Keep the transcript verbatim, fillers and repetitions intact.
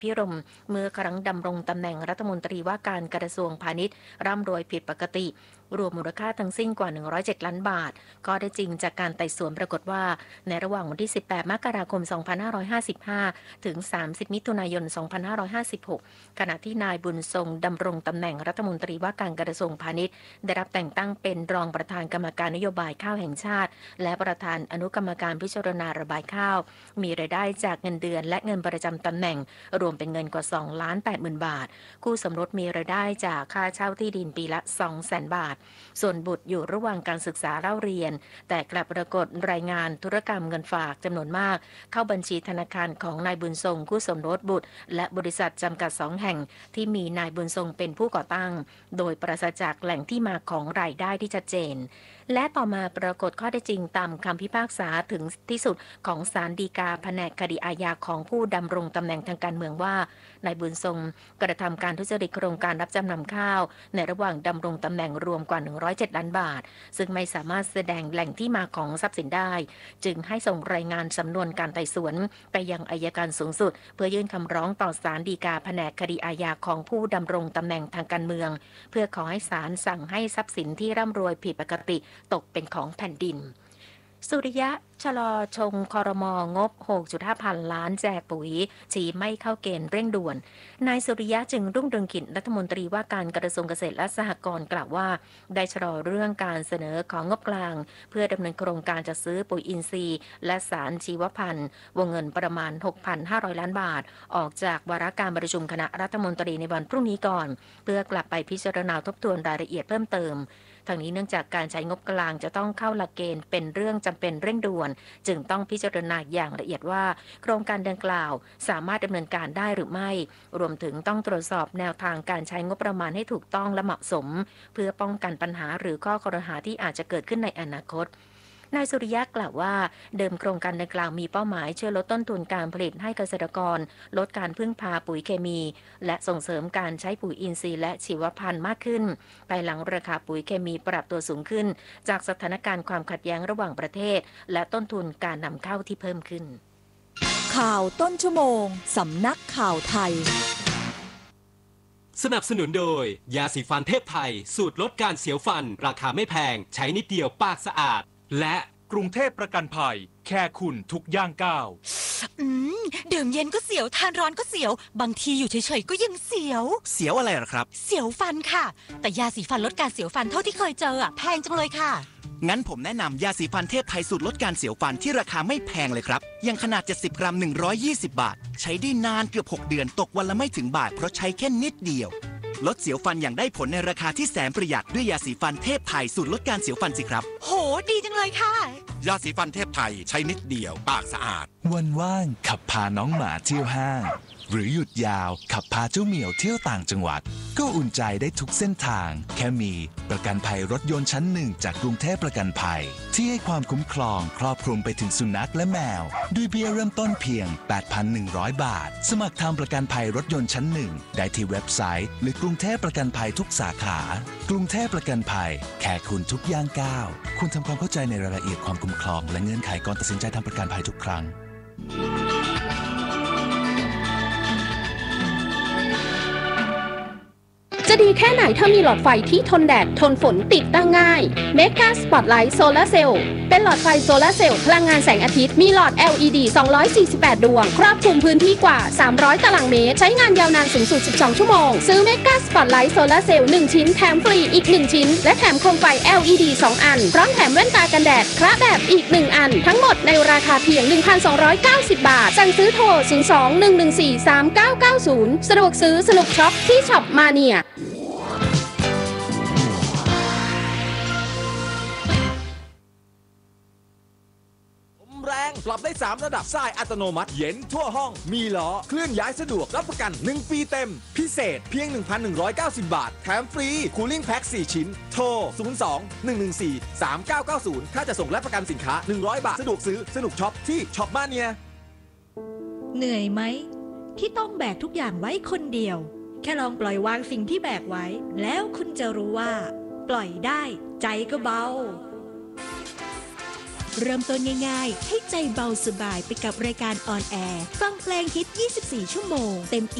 พิรมย์เมื่อครั้งดำรงตำแหน่งรัฐมนตรีว่าการกระทรวงพาณิชย์ร่ำรวยผิดปกติรวมมูลค่าทั้งสิ้นกว่าหนึ่งร้อยเจ็ดล้านบาทก็ได้จริงจากการไต่สวนปรากฏว่าในระหว่างวันที่สิบแปดมกราคมสองพันห้าร้อยห้าสิบห้าถึงสามสิบมิถุนายนสองพันห้าร้อยห้าสิบหกขณะที่นายบุญทรงดำรงตำแหน่งรัฐมนตรีว่าการกระทรวงพาณิชย์ได้รับแต่งตั้งเป็นรองประธานกรรมการนโยบายข้าวแห่งชาติและประธานอนุกรรมการพิจารณาระบายข้าวมีรายได้จากเงินเดือนและเงินประจำตำแหน่งรวมเป็นเงินกว่าสองล้านแปดหมื่นบาทคู่สมรสมีรายได้จากค่าเช่าที่ดินปีละ สองแสนบาทส่วนบุตรอยู่ระหว่างการศึกษาเล่าเรียนแต่กลับปรากฏรายงานธุรกรรมเงินฝากจำนวนมากเข้าบัญชีธนาคารของนายบุญทรงคู่สมรสบุตรและบริษัทจำกัดสองแห่งที่มีนายบุญทรงเป็นผู้ก่อตั้งโดยปราศจากแหล่งที่มาของรายได้ที่ชัดเจนและต่อมาปรากฏข้อเท็จจริงตามคำพิพากษาถึงที่สุดของศาลฎีกาแผนกคดีอาญาของผู้ดำรงตำแหน่งทางการเมืองว่านายบุญทรงกระทำการทุจริตโครงการรับจำนำข้าวในระหว่างดำรงตำแหน่งรวมกว่าหนึ่งร้อยเจ็ดล้านบาทซึ่งไม่สามารถแสดงแหล่งที่มาของทรัพย์สินได้จึงให้ส่งรายงานสำนวนการไต่สวนไปยังอัยการสูงสุดเพื่อยื่นคำร้องต่อศาลฎีกาแผนกคดีอาญาของผู้ดำรงตำแหน่งทางการเมืองเพื่อขอให้ศาลสั่งให้ทรัพย์สินที่ร่ำรวยผิดปกติตกเป็นของแผ่นดินสุริยะชะลอชงครมงบ หกจุดห้า พันล้านแจกปุ๋ยชี้ไม่เข้าเกณฑ์เร่งด่วนนายสุริยะจึงรุ่งเรืองกิจรัฐมนตรีว่าการกระทรวงเกษตรและสหกรณ์กล่าวว่าได้ชะลอเรื่องการเสนอของงบกลางเพื่อดำเนินโครงการจัดซื้อปุ๋ยอินทรีย์และสารชีวพันธุ์วงเงินประมาณ หกพันห้าร้อย ล้านบาทออกจากวาระการประชุมคณะรัฐมนตรีในวันพรุ่งนี้ก่อนเพื่อกลับไปพิจารณาทบทวนรายละเอียดเพิ่มเติมทางนี้เนื่องจากการใช้งบกลางจะต้องเข้าหลักเกณฑ์เป็นเรื่องจำเป็นเร่งด่วนจึงต้องพิจารณาอย่างละเอียดว่าโครงการดังกล่าวสามารถดำเนินการได้หรือไม่รวมถึงต้องตรวจสอบแนวทางการใช้งบประมาณให้ถูกต้องและเหมาะสมเพื่อป้องกันปัญหาหรือข้อครหาที่อาจจะเกิดขึ้นในอนาคตนายสุริยะกล่าวว่าเดิมโครงการดังกล่าวมีเป้าหมายช่วยลดต้นทุนการผลิตให้เกษตรกรลดการพึ่งพาปุ๋ยเคมีและส่งเสริมการใช้ปุ๋ยอินทรีย์และชีวพันธุ์มากขึ้นภายหลังราคาปุ๋ยเคมีปรับตัวสูงขึ้นจากสถานการณ์ความขัดแย้งระหว่างประเทศและต้นทุนการนำเข้าที่เพิ่มขึ้นข่าวต้นชั่วโมงสำนักข่าวไทยสนับสนุนโดยยาสีฟันเทพไทยสูตรลดการเสียวฟันราคาไม่แพงใช้นิดเดียวปากสะอาดและกรุงเทพประกันภัยแค่คุณทุกย่างก้าวอืมดื่มเย็นก็เสียวทานร้อนก็เสียวบางทีอยู่เฉยๆก็ยังเสียวเสียวอะไรหรอครับเสียวฟันค่ะแต่ยาสีฟันลดการเสียวฟันเท่าที่เคยเจออ่ะแพงจังเลยค่ะงั้นผมแนะนำยาสีฟันเทพไทยสูตรลดการเสียวฟันที่ราคาไม่แพงเลยครับยังขนาดเจ็ดสิบกรัมหนึ่งร้อยยี่สิบบาทใช้ได้นานเกือบหกเดือนตกวันละไม่ถึงบาทเพราะใช้แค่นิดเดียวลดเสียวฟันอย่างได้ผลในราคาที่แสนประหยัดด้วยยาสีฟันเทพไทยสูตรลดการเสียวฟันสิครับโหดีจังเลยค่ะยาสีฟันเทพไทยใช้นิดเดียวปากสะอาดวันว่างขับพาน้องหมาเที่ยวห้างหรือหยุดยาวขับพาเจ้าเหมียวเที่ยวต่างจังหวัดก็อุ่นใจได้ทุกเส้นทางแค่มีประกันภัยรถยนต์ชั้นหนึ่งจากกรุงเทพประกันภัยที่ให้ความคุ้มครองครอบคลุมไปถึงสุนัขและแมวด้วยเบี้ยเริ่มต้นเพียง แปดพันหนึ่งร้อย บาทสมัครทำประกันภัยรถยนต์ชั้นหนึ่งได้ที่เว็บไซต์หรือกรุงเทพประกันภัยทุกสาขากรุงเทพประกันภัยแค่คุณทุกย่างก้าวคุณทำความเข้าใจในรายละเอียดความคุ้มครองและเงื่อนไขก่อนตัดสินใจทำประกันภัยทุกครั้งจะดีแค่ไหนถ้ามีหลอดไฟที่ทนแดดทนฝนติดตั้งง่าย Mega Spotlight Solar Cell เป็นหลอดไฟโซลาร์เซลล์พลังงานแสงอาทิตย์มีหลอด แอล อี ดี สองร้อยสี่สิบแปด ดวงครอบคลุมพื้นที่กว่าสามร้อยตารางเมตรใช้งานยาวนานสูงสุดสิบสองชั่วโมงซื้อ Mega Spotlight Solar Cell หนึ่งชิ้นแถมฟรีอีกหนึ่งชิ้นและแถมโคมไฟ แอล อี ดี สองอันพร้อมแถมแว่นตากันแดดคละแบบอีกหนึ่งอันทั้งหมดในราคาเพียง หนึ่งพันสองร้อยเก้าสิบ บาทสั่งซื้อโทรศูนย์ สอง หนึ่ง หนึ่ง สี่ สาม เก้า เก้า ศูนย์สะดวกซื้อสนุกช็อปที่ช็อปมาเนียแรงปรับได้สามระดับทรายอัตโนมัติเย็นทั่วห้องมีล้อเคลื่อนย้ายสะดวกรับประกันหนึ่งปีเต็มพิเศษเพียง หนึ่งพันหนึ่งร้อยเก้าสิบ บาทแถมฟรีคูลิ่งแพ็คสี่ชิ้นโทรศูนย์ สอง หนึ่ง หนึ่ง สี่ สาม เก้า เก้า ศูนย์ถ้าจะส่งและประกันสินค้าหนึ่งร้อยบาทสะดวกซื้อสนุกช็อปที่ช็อปมาเนียเหนื่อยไหมที่ต้องแบกทุกอย่างไว้คนเดียวแค่ลองปล่อยวางสิ่งที่แบกไว้แล้วคุณจะรู้ว่าปล่อยได้ใจก็เบาเริ่มต้นง่ายๆให้ใจเบาสบายไปกับรายการออนแอร์ฟังเพลงฮิต ยี่สิบสี่ ชั่วโมงเต็ม